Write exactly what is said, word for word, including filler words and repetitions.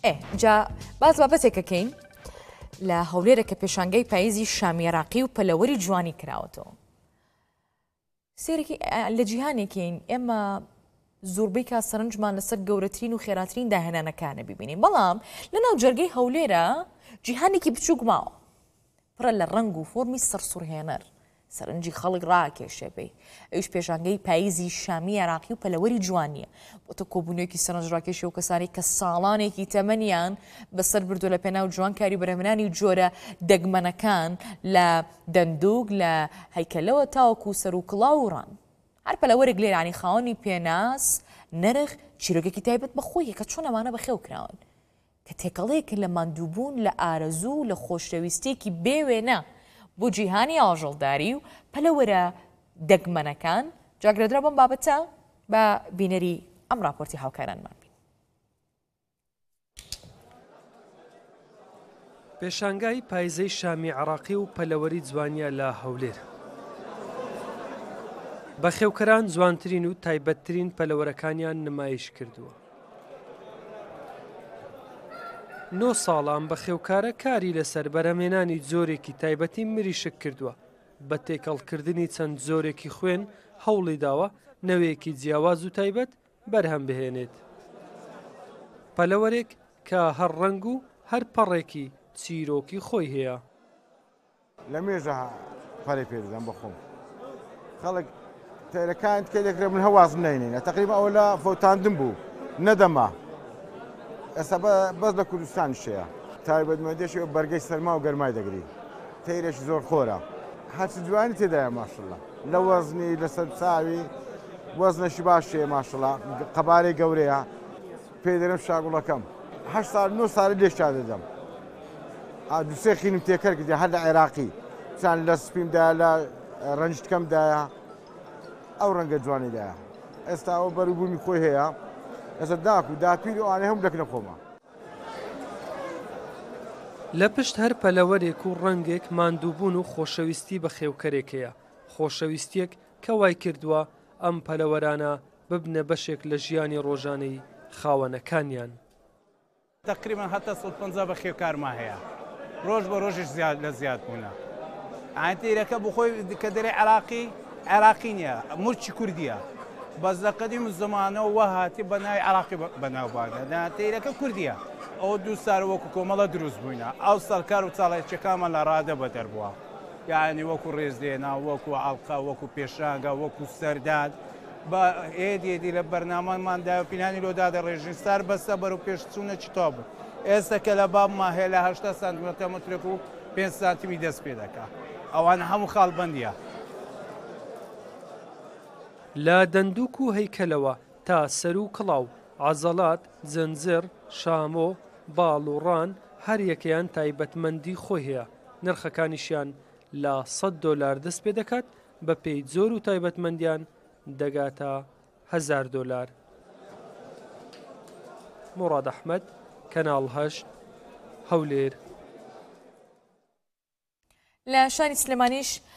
ئێ جا باز بابەتێکەکەین لە هەولێرە کە پێشانگەی پاییزی شامی عێراقی و پەلەوەری جوانی کراوەتەوە. سێرێکی لە جیهانێکین ئێمە زۆربەی کا سەرنجمان لەسەر گەورەترین و خێراترین داهێنانەکانە ببینین، بەڵام لەناو جەرگەی هەولێرە جیهانێکی بچووک ماوە پڕە لە ڕنگ و فۆرمی سەرسوڕهێنەر سەرنجی خەڵک ڕاکێشێ بێ. ئەوش پێشانگەی پاییزی شامی عێراقی و پەلەوەری جوانیە بۆتە کۆبوونەوەیەکی سەرنجڕاکێشی و کەسانی کە ساڵانێکی تەمەنیان بەسەر بردو لە پێناو جوانکاری بەرهەمێنانی جۆرە دەگمەنەکان لە دەندووک لە هەیکەلەوە تاوەکو سەر و کڵاوڕان. هەر پەلەوەرێک لێرانی خاوەنی پێناس نرخ چیرۆکێکی تایبەت بەخۆیە کە چۆن ئەمانە بەخێوکراون کە تێکەڵەیەکە لە ماندووبوون لە ئارەزوو لە خۆشەویستێکی بێوێنە بۆ جیهانی ئاژەڵداری و پەلەوەرە دەگمەنەکان. جاگرێدرا بەم بابەتە بە بینەری ئەم راپۆرتی هاوکارانمان بین. پێشانگای پایزەی شامی عێراقی و پەلەوەری جوانیە لە هەولێر. بەخێوکەران جوانترین و تایبەتترین پەلەوەرەکانیان نمایش کردووە. نۆ ساڵان بەخێوکارە کاری لەسەر بەرهەمێنانی جۆرێکی تایبەتی مریشک کردووە. بە تێکەڵکردنی چەند جۆرێکی خوێن هەوڵی داوە نەوەیەکی جیاواز و تایبەت بەرهەم بهێنێت. پەلەوەرێک کە هەر ڕنگ و هەر پەڕێکی چیرۆکی خۆی هەیە. لە مێژە پەرێ پێدەدەم بەخۆم خەڵک تێرەکان تکەلێکرا من هەوازم نینێنە تقریبا ئەوە لە فۆتاندم بوو نەدەما ئێستا بەس لە کوردستان شەیە تایبەتمەندێشی بەرگەی سەرما و گەرمای دەگری تەیرێکی زۆر خۆرە هەرچی جوانی تێدایە ماشەڵڵا لە وەزنی لەسەر چاوی وەزنەشی باشەیە ماشەڵڵا قەبارەی گەورەیە پێی دەرم شاگوڵەکەم هەشت ساڵ نۆ ساڵی لێشتا دەدەم دووسێ خینم تێکەر کردی هەر لە عێراقی چەند لە سپیمدایە لە ڕەنجتکەمدایە ئەو ڕەنگە جوانیدایە ئێستا ئەو بەروبوومی خۆی هەیە ئێستا داک و داپیر و ئانێ هەم دەکەنە خۆمە. لە پشت هەر پەلەوەرێک و ڕەنگێک ماندووبوون و خۆشەویستی بە خێوکەرێکەیە خۆشەویستیەک کە وای کردووە ئەم پەلەوەرانە ببنە بەشێک لە ژیانی ڕۆژانەی خاوەنەکانیان. تقریبا هەتا سەد و پەنجا بە خێوکارما هەیە ڕۆژ بە ڕۆژش زیاد لە زیاد بوونە ئاینتیرەکە بخۆی کە دەرێ عێراقی عێراقی نییە مورچی کوردیە بەس لە قەدیم زمانەوە وە هاتی بە ناوی عێراقی بەناوبانە تیرەکە کوردیە ئەو دوو سار وەکو کۆمەڵە دروست بووینە ئەو سەرکار و چاڵێکچەکانمان لە ڕادە بەدەر بووە یعنی وەکو ڕێزدێنا وەکو ئاڵقا وەکو پێشانگە وەکو سەرداد بە ئێدێدی لە بەرنامەماندا پینانی لۆدادە ڕێژیستار بەسە بەرەو پێشچوونە چتۆ بوو ئێستا کە لە بابمان هەیە لە هەشتا سانتیمەتر مترێک و پێنج سانتیمی دەست پێ دەکات ئەوانە هەموو خاڵبەندیە. لە دەندووک و هەیکەلەوە تا سەر و کڵاو عەزەڵات جەنجەر شامۆ باڵ و ڕان هەر یەکەیان تایبەتمەندی خۆی هەیە نرخەکانیشیان لە سەد دۆلار دەست پێ دەکات بە پێی جۆر و تایبەتمەندیان دەگاتە هەزار دۆلار. موراد ئەحمەد کەناڵ هەشت هەولێر. لە شاری سلێمانیش